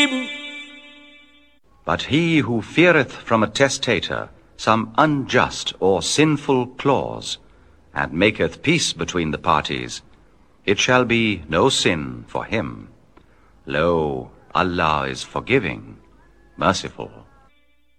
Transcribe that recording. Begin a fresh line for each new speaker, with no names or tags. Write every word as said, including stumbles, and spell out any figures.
But he who feareth from a testator some unjust or sinful clause, and maketh peace between the parties, it shall be no sin for him. Lo, Allah is forgiving, merciful.